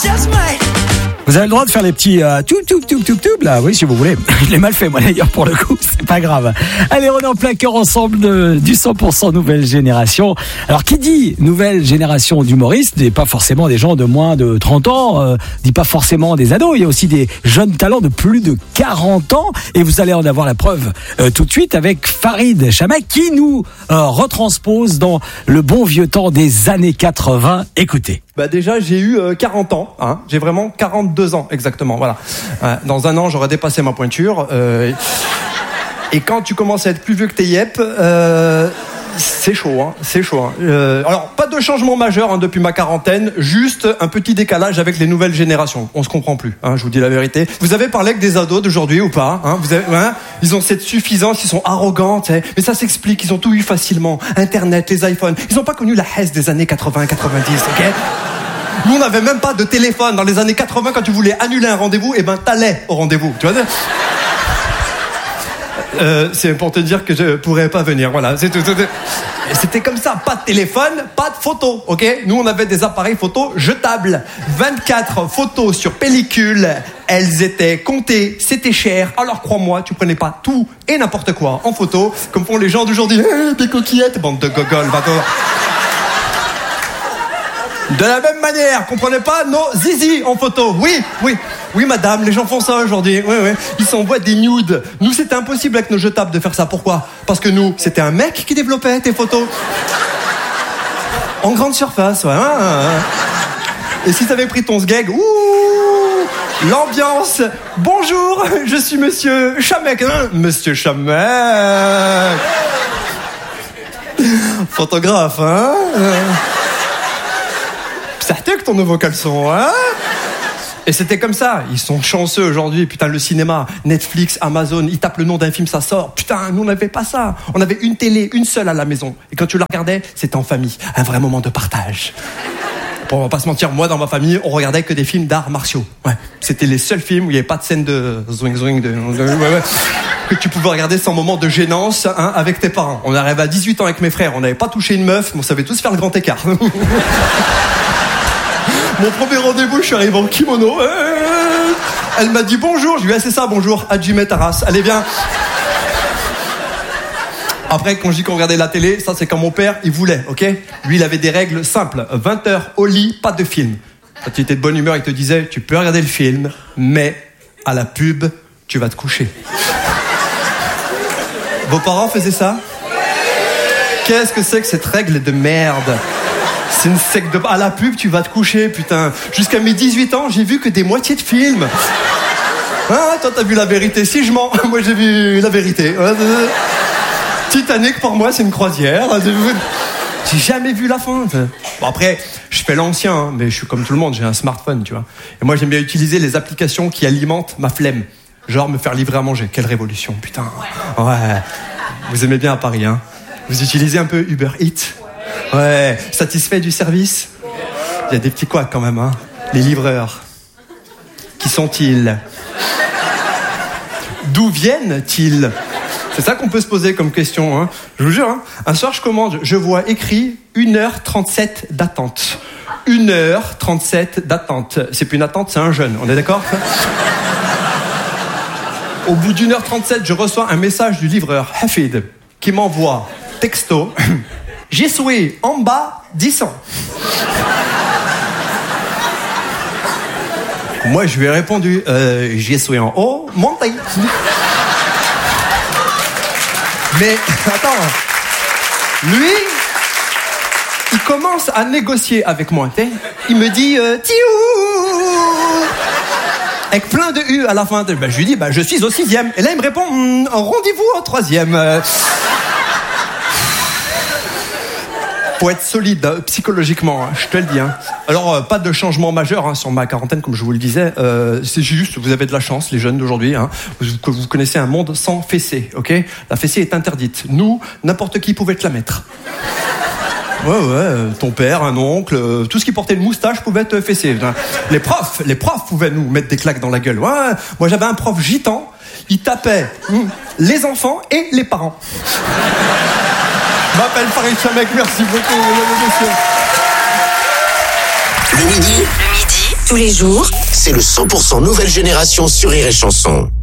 Vous avez le droit de faire les petits tout là, oui, si vous voulez. Je l'ai mal fait, moi, d'ailleurs, pour le coup, c'est pas grave. Allez, on est en plein cœur ensemble du 100% nouvelle génération. Alors, qui dit nouvelle génération d'humoristes, n'est pas forcément des gens de moins de 30 ans, dit pas forcément des ados, il y a aussi des jeunes talents de plus de 40 ans, et vous allez en avoir la preuve tout de suite avec Farid Chamek, qui nous retranspose dans le bon vieux temps des années 80. Écoutez. Bah déjà j'ai eu 40 ans, hein. J'ai vraiment 42 ans exactement, voilà. Dans un an j'aurais dépassé ma pointure. Et quand tu commences à être plus vieux que tes yep, c'est chaud, hein. C'est chaud. Hein. Alors pas de changement majeur hein, depuis ma quarantaine, juste un petit décalage avec les nouvelles générations. On se comprend plus, hein, je vous dis la vérité. Vous avez parlé avec des ados d'aujourd'hui ou pas hein, vous avez, hein, ils ont cette suffisance, ils sont arrogants, tu sais. Mais ça s'explique, ils ont tout eu facilement. Internet, les iPhones, ils n'ont pas connu la haisse des années 80-90, ok. Nous on n'avait même pas de téléphone dans les années 80. Quand tu voulais annuler un rendez-vous, eh ben t'allais au rendez-vous, tu vois. C'est pour te dire que je pourrais pas venir, voilà, c'est tout. C'était comme ça, pas de téléphone, pas de photos, ok. Nous on avait des appareils photo jetables, 24 photos sur pellicule, elles étaient comptées, c'était cher. Alors crois-moi, tu prenais pas tout et n'importe quoi en photo, comme font les gens d'aujourd'hui. Des coquillettes, bande de gogoles, va-t'en. De la même manière, comprenez pas nos zizi en photo. Oui madame, les gens font ça aujourd'hui. Oui. Ils s'envoient des nudes. Nous c'était impossible avec nos jetables de faire ça. Pourquoi ? Parce que nous, c'était un mec qui développait tes photos. En grande surface, ouais. Et si t'avais pris ton sgeg, l'ambiance. Bonjour, je suis monsieur Chamek. Hein, monsieur Chamek. Photographe, hein. Certain que ton nouveau caleçon, hein. Et c'était comme ça, ils sont chanceux aujourd'hui, putain, le cinéma, Netflix, Amazon, ils tapent le nom d'un film, ça sort, putain, nous on n'avait pas ça, on avait une télé, une seule à la maison, et quand tu la regardais, c'était en famille, un vrai moment de partage. Bon, on va pas se mentir, moi dans ma famille, on regardait que des films d'arts martiaux, ouais, c'était les seuls films où il n'y avait pas de scène de zwing, que tu pouvais regarder sans moment de gênance, hein, avec tes parents. On arrivait à 18 ans avec mes frères, on n'avait pas touché une meuf, mais on savait tous faire le grand écart. Mon premier rendez-vous, je suis arrivé en kimono. Elle m'a dit bonjour. Je lui ai dit c'est ça, bonjour. Adjumé Taras. Allez, viens. Après, quand je dis qu'on regardait la télé, ça c'est quand mon père, il voulait, ok ? Lui, il avait des règles simples. 20h au lit, pas de film. Quand il était de bonne humeur, il te disait, tu peux regarder le film, mais à la pub, tu vas te coucher. Vos parents faisaient ça ? Qu'est-ce que c'est que cette règle de merde ? C'est une secte de... À la pub, tu vas te coucher, putain. Jusqu'à mes 18 ans, j'ai vu que des moitiés de films. Ah, toi, t'as vu La Vérité. Si je mens, moi, j'ai vu La Vérité. Titanic, pour moi, c'est une croisière. J'ai jamais vu la fin. Bon, après, je fais l'ancien, hein, mais je suis comme tout le monde, j'ai un smartphone, tu vois. Et moi, j'aime bien utiliser les applications qui alimentent ma flemme. Genre me faire livrer à manger. Quelle révolution, putain. Ouais. Vous aimez bien à Paris, hein. Vous utilisez un peu Uber Eats ? Ouais, satisfait du service ? Il y a des petits couacs quand même, hein. Les livreurs. Qui sont-ils ? D'où viennent-ils ? C'est ça qu'on peut se poser comme question, hein. Je vous jure, hein. Un soir, je commande, je vois écrit 1h37 d'attente. 1h37 d'attente. C'est plus une attente, c'est un jeûne, on est d'accord ? Au bout d'1h37, je reçois un message du livreur, Hafid, qui m'envoie texto... J'ai souhaité en bas 10 ans. Moi, je lui ai répondu, j'ai souhaité en haut, montez. Mais, attends, lui, il commence à négocier avec moi, tu sais. Il me dit, tiou, avec plein de U à la fin. Ben, je lui dis, je suis au 6e. Et là, il me répond, rendez-vous au 3e. Faut être solide psychologiquement, hein, je te le dis. Hein. Alors, pas de changement majeur hein, sur ma quarantaine, comme je vous le disais. C'est juste, vous avez de la chance, les jeunes d'aujourd'hui, hein, que vous connaissez un monde sans fessée, ok ? La fessée est interdite. Nous, n'importe qui pouvait te la mettre. Ouais, ton père, un oncle, tout ce qui portait une moustache pouvait te fesser. Les profs pouvaient nous mettre des claques dans la gueule. Ouais, moi j'avais un prof gitan, il tapait les enfants et les parents. Je m'appelle Farid Chamek, merci beaucoup, mesdames et messieurs. Le midi Tous les jours, C'est le 100% nouvelle génération sur Rire et Chanson.